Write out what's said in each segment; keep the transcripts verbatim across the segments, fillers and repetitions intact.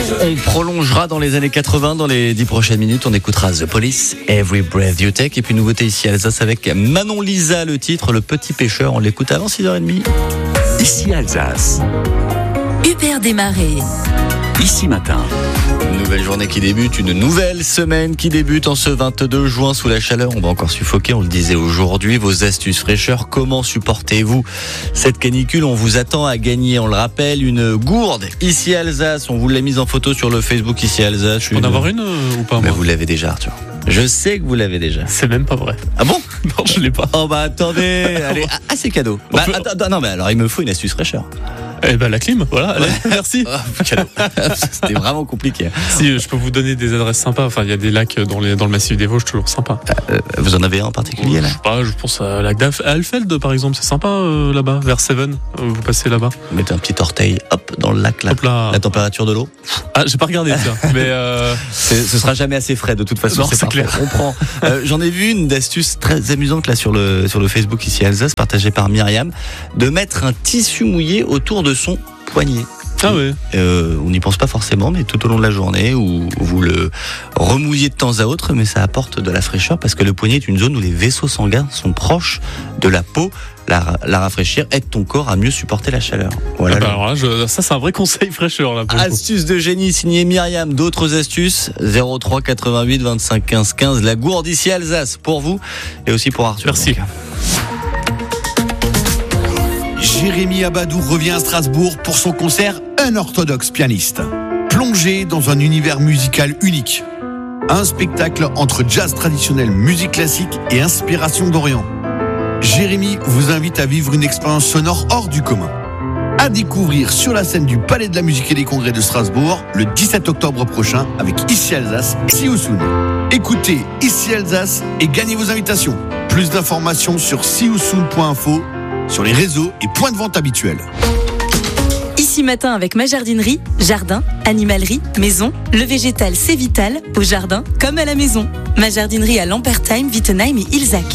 On prolongera dans les années quatre-vingts, dans les dix prochaines minutes, on écoutera The Police, Every Breath You Take. Et puis nouveauté ici à Alsace avec Manon Lisa, le titre Le Petit Pêcheur. On l'écoute avant six heures trente. Ici Alsace. Hubert Desmarais. Ici matin. Une nouvelle journée qui débute, une nouvelle semaine qui débute en ce vingt-deux juin sous la chaleur. On va encore suffoquer, on le disait aujourd'hui. Vos astuces fraîcheur, comment supportez-vous cette canicule? On vous attend à gagner, on le rappelle, une gourde ici à Alsace. On vous l'a mise en photo sur le Facebook ici à Alsace. Je peux en avoir une euh, ou pas? Mais moi vous l'avez déjà, Arthur. Je sais que vous l'avez déjà. C'est même pas vrai. Ah bon? Non, je l'ai pas. Oh bah attendez, allez, ah, ah c'est cadeau. Bah, peut... attends, attends, non mais alors il me faut une astuce fraîcheur. Eh ben la clim, voilà, allez, merci. Oh, cadeau. C'était vraiment compliqué. Si, je peux vous donner des adresses sympas. Enfin, il y a des lacs dans, les, dans le massif des Vosges, toujours sympa. Euh, vous en avez un en particulier là? Je sais pas, je pense à lac d'Alf, à Alfeld par exemple, c'est sympa euh, là-bas, vers Seven. Euh, vous passez là-bas. Vous mettez un petit orteil, hop, dans le lac là. Hop là. La température de l'eau. Ah, j'ai pas regardé ça, mais euh... c'est, ce sera jamais assez frais de toute façon. Non, c'est, c'est clair. On prend. Euh, j'en ai vu une d'astuce très amusante là sur le sur le Facebook ici à Alsace, partagée par Myriam, de mettre un tissu mouillé autour de son poignet. Ah ouais. Euh, on n'y pense pas forcément, mais tout au long de la journée, où vous le remouillez de temps à autre, mais ça apporte de la fraîcheur parce que le poignet est une zone où les vaisseaux sanguins sont proches de la peau. La, la rafraîchir aide ton corps à mieux supporter la chaleur. Voilà. Ah bah alors là, je, ça c'est un vrai conseil fraîcheur là. Pour Astuce de génie signée Myriam. D'autres astuces zéro trois quatre-vingt-huit vingt-cinq quinze quinze. La gourde ici Alsace pour vous et aussi pour Arthur. Merci. Donc. Jérémy Abadou revient à Strasbourg pour son concert Un orthodoxe pianiste. Plongé dans un univers musical unique. Un spectacle entre jazz traditionnel, musique classique et inspiration d'Orient. Jérémy vous invite à vivre une expérience sonore hors du commun. À découvrir sur la scène du Palais de la Musique et des Congrès de Strasbourg le dix-sept octobre prochain avec Ici Alsace, See You Soon. Écoutez Ici Alsace et gagnez vos invitations. Plus d'informations sur see you soon point info, sur les réseaux et points de vente habituels. Ici matin avec ma jardinerie, jardin, animalerie, maison, le végétal c'est vital, au jardin comme à la maison. Ma jardinerie à Lampertheim, Wittenheim et Ilzac.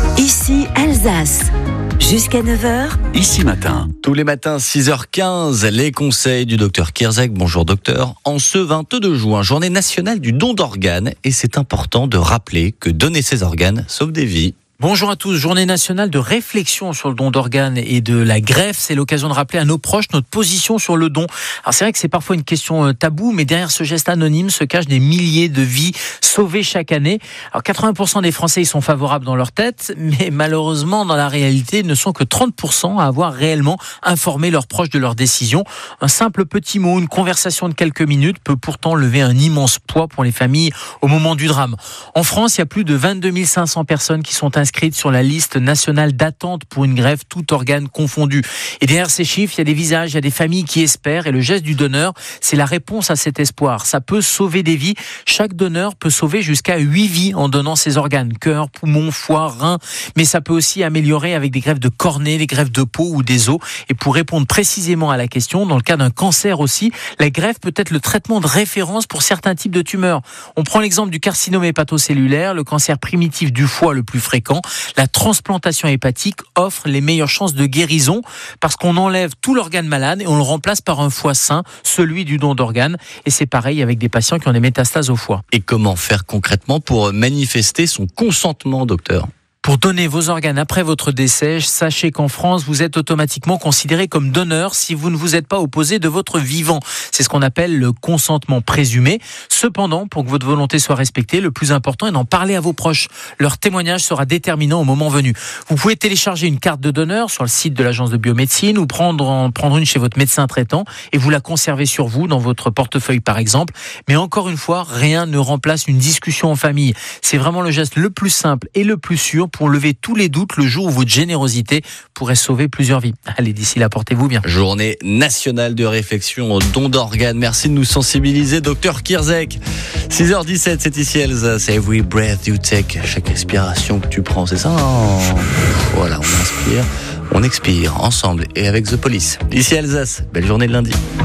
Ici Alsace, jusqu'à neuf heures. Ici matin. Tous les matins, six heures quinze, les conseils du docteur Kierzek. Bonjour docteur. En ce vingt-deux juin, journée nationale du don d'organes, et c'est important de rappeler que donner ses organes sauve des vies. Bonjour à tous, journée nationale de réflexion sur le don d'organes et de la greffe. C'est l'occasion de rappeler à nos proches notre position sur le don. Alors c'est vrai que c'est parfois une question taboue, mais derrière ce geste anonyme se cachent des milliers de vies sauvées chaque année. Alors quatre-vingts pour cent des Français y sont favorables dans leur tête, mais malheureusement dans la réalité, ne sont que trente pour cent à avoir réellement informé leurs proches de leur décision. Un simple petit mot, une conversation de quelques minutes peut pourtant lever un immense poids pour les familles au moment du drame. En France, il y a plus de vingt-deux mille cinq cents personnes qui sont inscrites sur la liste nationale d'attente pour une greffe, tout organe confondu. Et derrière ces chiffres, il y a des visages, il y a des familles qui espèrent, et le geste du donneur, c'est la réponse à cet espoir. Ça peut sauver des vies. Chaque donneur peut sauver jusqu'à huit vies en donnant ses organes, cœur, poumon, foie, rein, mais ça peut aussi améliorer avec des greffes de cornée, des greffes de peau ou des os. Et pour répondre précisément à la question, dans le cas d'un cancer aussi, la greffe peut être le traitement de référence pour certains types de tumeurs. On prend l'exemple du carcinome hépatocellulaire, le cancer primitif du foie le plus fréquent. La transplantation hépatique offre les meilleures chances de guérison parce qu'on enlève tout l'organe malade et on le remplace par un foie sain, celui du don d'organes. Et c'est pareil avec des patients qui ont des métastases au foie. Et comment faire concrètement pour manifester son consentement, docteur ? Pour donner vos organes après votre décès, sachez qu'en France, vous êtes automatiquement considéré comme donneur si vous ne vous êtes pas opposé de votre vivant. C'est ce qu'on appelle le consentement présumé. Cependant, pour que votre volonté soit respectée, le plus important est d'en parler à vos proches. Leur témoignage sera déterminant au moment venu. Vous pouvez télécharger une carte de donneur sur le site de l'agence de biomédecine ou prendre, en, prendre une chez votre médecin traitant et vous la conserver sur vous, dans votre portefeuille par exemple. Mais encore une fois, rien ne remplace une discussion en famille. C'est vraiment le geste le plus simple et le plus sûr pour lever tous les doutes le jour où votre générosité pourrait sauver plusieurs vies. Allez, d'ici là, portez-vous bien. Journée nationale de réflexion au don d'organes. Merci de nous sensibiliser, docteur Kierzek. six heures dix-sept, c'est ici Alsace. Every breath you take, chaque respiration que tu prends, c'est ça, non? Voilà, on inspire, on expire, ensemble et avec The Police. Ici Alsace, belle journée de lundi.